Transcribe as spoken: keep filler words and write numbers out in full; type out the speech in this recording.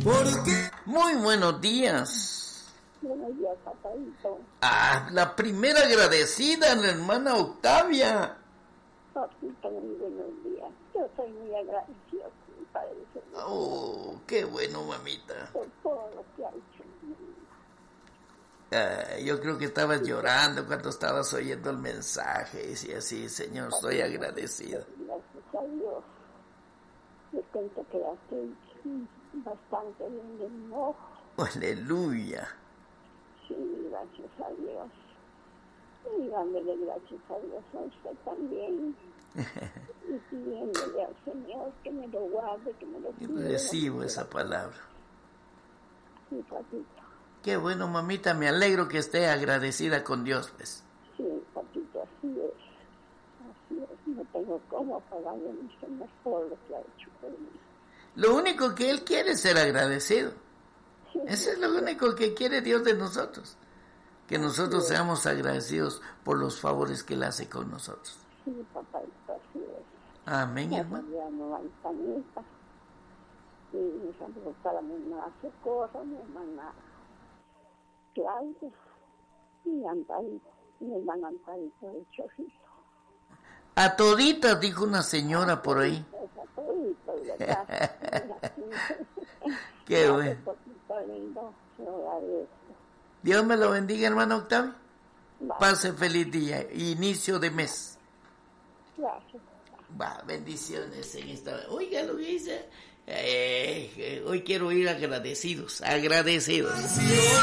Porque... Muy buenos días. Buenos días, papadito. Ah, la primera agradecida, la hermana Octavia. Papito, muy buenos días. Yo soy muy agradecido con mi Padre Celestial. Oh, qué bueno, mamita. Por todo lo que ha hecho. Ah, yo creo que estabas llorando cuando estabas oyendo el mensaje. Y así, Señor, estoy agradecido. Gracias a Dios. Me cuento que ya estoy bastante bien de mi ojo. Aleluya. Sí, gracias a Dios. Y dándole gracias a Dios a usted también. Y pidiéndole al Señor que me lo guarde, que me lo cuide. Recibo esa palabra. Sí, papito. Qué bueno, mamita, me alegro que esté agradecida con Dios, pues. Sí, papito, así es. Así es. No tengo cómo pagarle a mi Señor por lo que ha hecho por mí. Lo único que Él quiere es ser agradecido. Sí, Eso es lo único que quiere Dios de nosotros. Que nosotros seamos agradecidos por los favores que Él hace con nosotros. Sí, papito, así es. Amén, hermano. Ya no hay panita. Y mis amigos para mi hermana Socorro, mi hermana Claudia y Amparito, mi hermana Amparito de Chojito. A toditas, dijo una señora por ahí. A toditos, ¿verdad? Qué bueno. Dios me lo bendiga, hermano Octavio. Pase feliz día, inicio de mes. Gracias. Va, bendiciones en esta. Oiga lo que dice. Eh, eh, hoy quiero ir agradecidos, agradecidos.